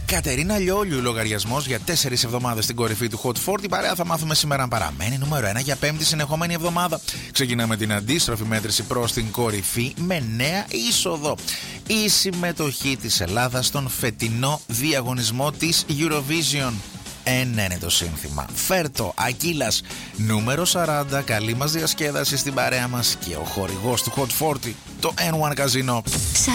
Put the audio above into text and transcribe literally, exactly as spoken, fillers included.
Κατερίνα Λιόλιου, λογαριασμός για τέσσερις εβδομάδες στην κορυφή του Hot σαράντα. Παρέα θα μάθουμε σήμερα αν παραμένει νούμερο ένα για πέμπτη συνεχόμενη εβδομάδα. Ξεκινάμε την αντίστροφη μέτρηση προς την κορυφή με νέα είσοδο. Η συμμετοχή της Ελλάδας στον φετινό διαγωνισμό της Eurovision. Ένα είναι το σύνθημα. Φέρτο, Ακύλας, νούμερο σαράντα. Καλή μας διασκέδαση στην παρέα μας και ο χορηγός του Hot σαράντα, το N one Casino.